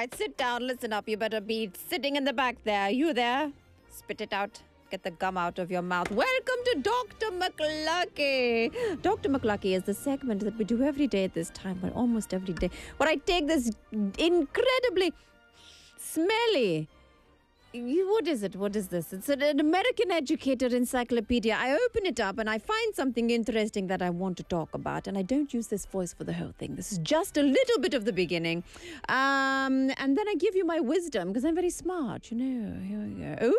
right, sit down, listen up. You better be sitting in the back there. You there? Spit it out. Get the gum out of your mouth. Welcome to Dr. McLucky. Dr. McLucky is the segment that we do every day at this time, but almost every day, where I take this incredibly smelly... What is it? What is this? It's an American Educator Encyclopedia. I open it up and I find something interesting that I want to talk about. And I don't use this voice for the whole thing. This is just a little bit of the beginning. And then I give you my wisdom because I'm very smart, you know. Here we go.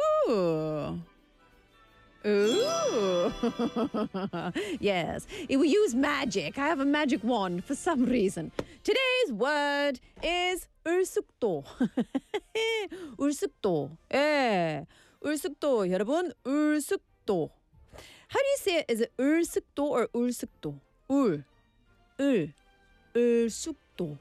Ooh. Yes. We use magic. I have a magic wand for some reason. Today's word is 울숙도. 울숙도. 예. 울숙도. 여러분, 울숙도. How do you say it? Is it 울숙도 or 울숙도? 울숙도.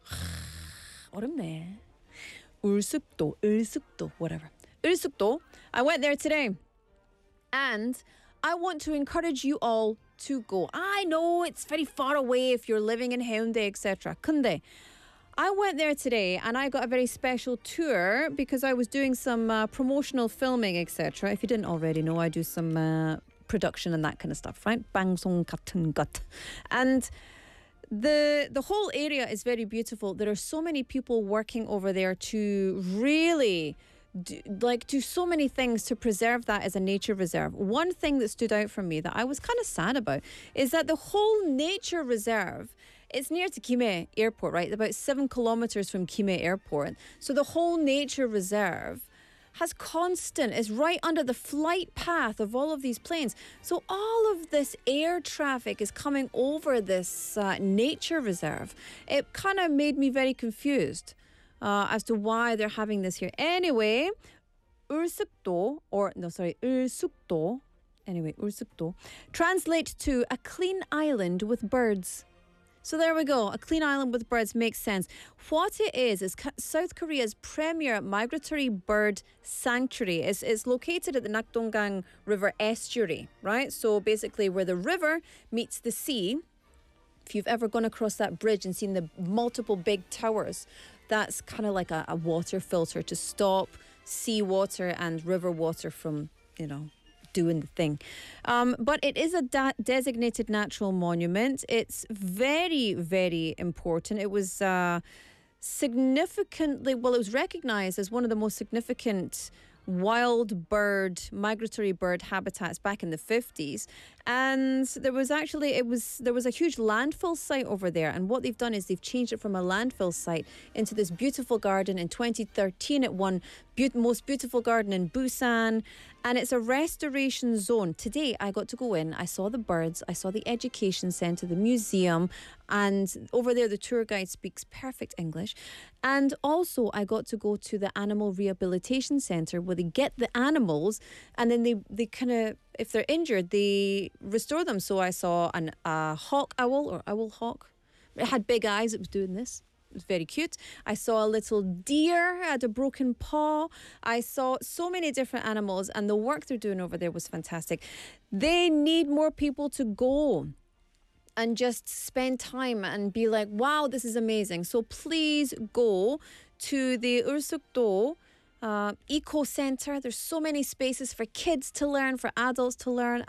어렵네. 울숙도, 울숙도, whatever. 울숙도. I went there today. And I want to encourage you all to go. I know it's very far away if you're living in Hyundai, etc. 근데 I went there today and I got a very special tour because I was doing some promotional filming, etc. If you didn't already know, I do some production and that kind of stuff, right? 방송 같은 것. And the whole area is very beautiful. There are so many people working over there to really do so many things to preserve that as a nature reserve. One thing that stood out for me that I was kind of sad about is that the whole nature reserve, it's near to Gimhae Airport, right? About 7 kilometers from Gimhae Airport. So the whole nature reserve is right under the flight path of all of these planes. So all of this air traffic is coming over this nature reserve. It kind of made me very confused as to why they're having this here. Anyway, 울숙도 translates to a clean island with birds. So there we go. A clean island with birds makes sense. What it is South Korea's premier migratory bird sanctuary. It's located at the Nakdongang River estuary, right? So basically where the river meets the sea. If you've ever gone across that bridge and seen the multiple big towers, that's kind of like a water filter to stop seawater and river water from, doing the thing. But it is a designated natural monument. It's very, very important. It was it was recognized as one of the most significant migratory bird habitats back in the 50s. And there was a huge landfill site over there. And what they've done is they've changed it from a landfill site into this beautiful garden. In 2013, it won most beautiful garden in Busan. And it's a restoration zone. Today, I got to go in. I saw the birds. I saw the education centre, the museum. And over there, the tour guide speaks perfect English. And also, I got to go to the animal rehabilitation centre where they get the animals and then they kind of, if they're injured, they restore them. So I saw a hawk owl or owl hawk. It had big eyes. It was doing this. It was very cute. I saw a little deer had a broken paw. I saw so many different animals and the work they're doing over there was fantastic. They need more people to go and just spend time and be like, wow, this is amazing. So please go to the 울숙도 Eco Center. There's so many spaces for kids to learn, for adults to learn.